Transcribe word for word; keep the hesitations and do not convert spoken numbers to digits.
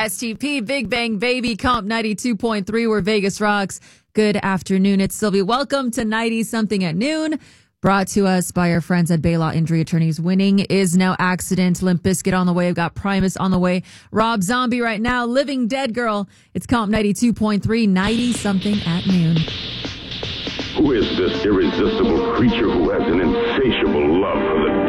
S T P, Big Bang Baby, Comp ninety-two point three, where Vegas rocks. Good afternoon. It's Sylvia. Welcome to ninety something at noon. Brought to us by our friends at Baylaw Injury Attorneys. Winning is no accident. Limp Bizkit on the way. We've got Primus on the way. Rob Zombie right now. Living Dead Girl. It's Comp ninety-two point three, ninety something at noon. Who is this irresistible creature who has an insatiable love for the